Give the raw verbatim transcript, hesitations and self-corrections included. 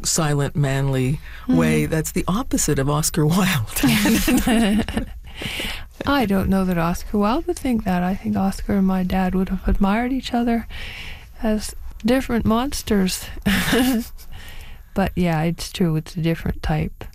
silent, manly way that's the opposite of Oscar Wilde. I don't know that Oscar Wilde would think that. I think Oscar and my dad would have admired each other as different monsters. But yeah, it's true. It's a different type.